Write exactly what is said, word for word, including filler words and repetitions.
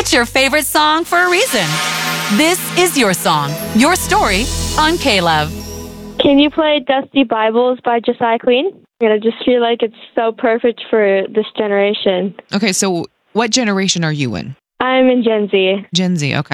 It's your favorite song for a reason. This is your song, your story on K-Love. Can you play Dusty Bibles by Josiah Queen? And I just feel like it's so perfect for this generation. Okay, so what generation are you in? I'm in Gen Z. Gen Z, okay.